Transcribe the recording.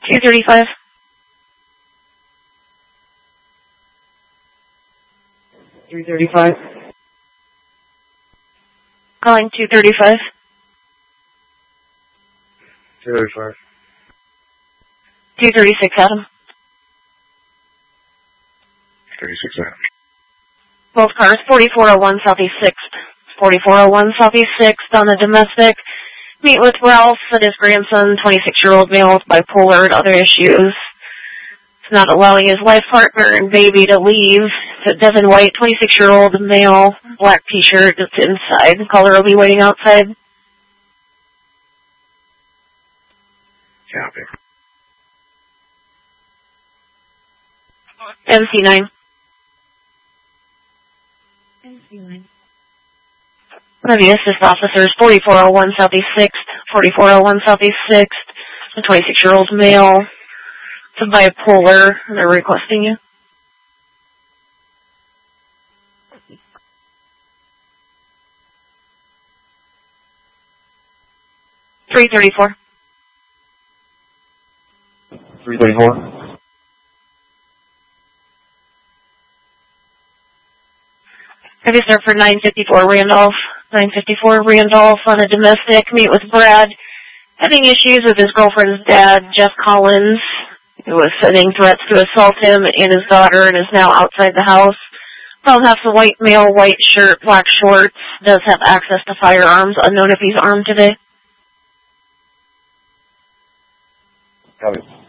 235. Calling 235. 235. 236, Adam. 36 Adam. Both cars, 4401 Southeast 6th. 4401 Southeast 6th on a domestic. Meet with Ralph and his grandson, 26-year-old male with bipolar and other issues. It's not allowing his life partner and baby to leave. It's Devin White, 26-year-old male, black t-shirt, it's inside. Caller will be waiting outside. Copy. MC9. MC9. One of the assist officers, 4401 Southeast 6th, 4401 Southeast 6th, a 26-year-old male. It's a bipolar. They're requesting you. $334. 334. Maybe start for 954 Randolph. 954 Randolph on a domestic. Meet with Brad. Having issues with his girlfriend's dad, Jeff Collins, who was sending threats to assault him and his daughter and is now outside the house. Problem has a white male, white shirt, black shorts, does have access to firearms, unknown if he's armed today. Copy.